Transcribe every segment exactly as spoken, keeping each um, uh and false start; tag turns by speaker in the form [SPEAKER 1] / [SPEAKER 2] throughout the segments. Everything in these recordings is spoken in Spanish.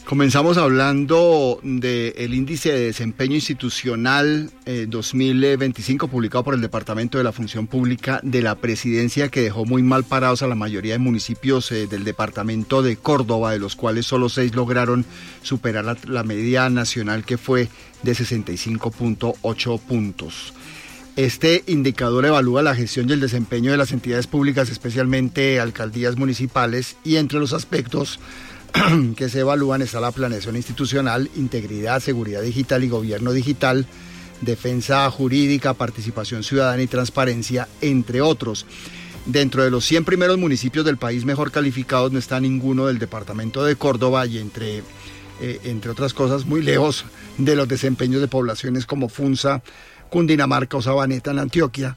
[SPEAKER 1] Comenzamos hablando del índice de desempeño institucional eh, dos mil veinticinco publicado por el Departamento de la Función Pública de la Presidencia, que dejó muy mal parados a la mayoría de municipios eh, del departamento de Córdoba, de los cuales solo seis lograron superar la, la media nacional, que fue de sesenta y cinco punto ocho puntos. Este indicador evalúa la gestión y el desempeño de las entidades públicas, especialmente alcaldías municipales, y entre los aspectos que se evalúan está la planeación institucional, integridad, seguridad digital y gobierno digital, defensa jurídica, participación ciudadana y transparencia, entre otros. Dentro de los cien primeros municipios del país mejor calificados no está ninguno del departamento de Córdoba, y entre, eh, entre otras cosas muy lejos de los desempeños de poblaciones como Funza, Cundinamarca o Sabaneta en Antioquia,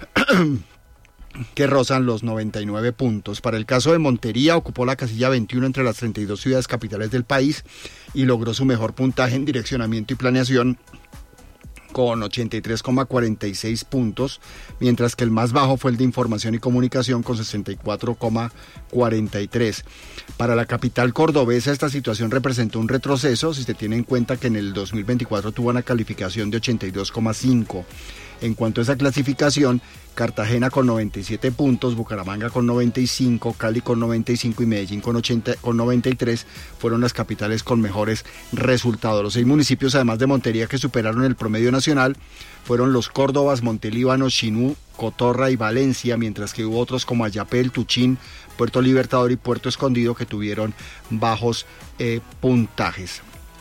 [SPEAKER 1] que rozan los noventa y nueve puntos. Para el caso de Montería, ocupó la casilla veintiuno entre las treinta y dos ciudades capitales del país y logró su mejor puntaje en direccionamiento y planeación con ochenta y tres coma cuarenta y seis puntos, mientras que el más bajo fue el de información y comunicación con sesenta y cuatro coma cuarenta y tres. Para la capital cordobesa esta situación representó un retroceso si se tiene en cuenta que en el dos mil veinticuatro tuvo una calificación de ochenta y dos coma cinco. En cuanto a esa clasificación, Cartagena con noventa y siete puntos, Bucaramanga con noventa y cinco, Cali con noventa y cinco y Medellín con, ochenta, con noventa y tres fueron las capitales con mejores resultados. Los seis municipios, además de Montería, que superaron el promedio nacional fueron los Córdobas, Montelíbano, Chinú, Cotorra y Valencia, mientras que hubo otros como Ayapel, Tuchín, Puerto Libertador y Puerto Escondido que tuvieron bajos eh, puntajes.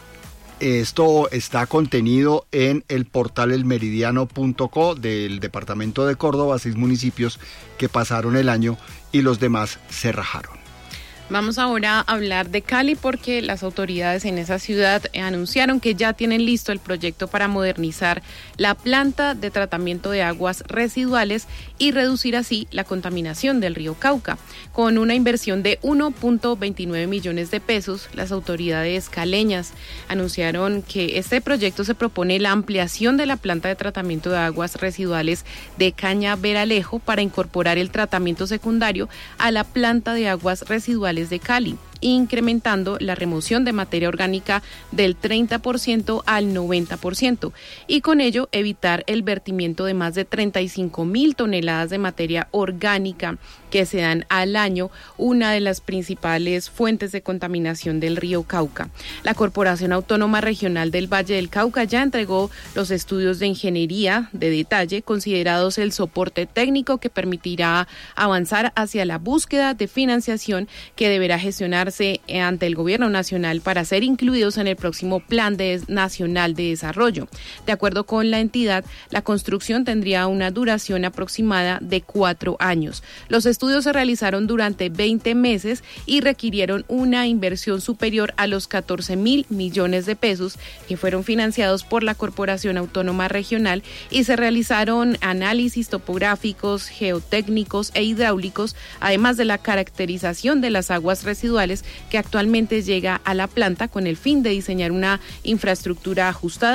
[SPEAKER 1] Esto está contenido en el portal el meridiano punto co del departamento de Córdoba, seis municipios que pasaron el año y los demás se rajaron.
[SPEAKER 2] Vamos ahora a hablar de Cali porque las autoridades en esa ciudad anunciaron que ya tienen listo el proyecto para modernizar la planta de tratamiento de aguas residuales y reducir así la contaminación del río Cauca. Con una inversión de uno punto veintinueve millones de pesos, las autoridades caleñas anunciaron que este proyecto se propone la ampliación de la planta de tratamiento de aguas residuales de Cañaveralejo para incorporar el tratamiento secundario a la planta de aguas residuales de Cali, incrementando la remoción de materia orgánica del treinta por ciento al noventa por ciento y con ello evitar el vertimiento de más de treinta y cinco mil toneladas de materia orgánica que se dan al año, una de las principales fuentes de contaminación del río Cauca. La Corporación Autónoma Regional del Valle del Cauca ya entregó los estudios de ingeniería de detalle considerados el soporte técnico que permitirá avanzar hacia la búsqueda de financiación que deberá gestionarse ante el Gobierno Nacional para ser incluidos en el próximo Plan de Nacional de Desarrollo. De acuerdo con la entidad, la construcción tendría una duración aproximada de cuatro años. Los estudios se realizaron durante veinte meses y requirieron una inversión superior a los catorce mil millones de pesos que fueron financiados por la Corporación Autónoma Regional y se realizaron análisis topográficos, geotécnicos e hidráulicos, además de la caracterización de las aguas residuales que actualmente llega a la planta con el fin de diseñar una infraestructura ajustada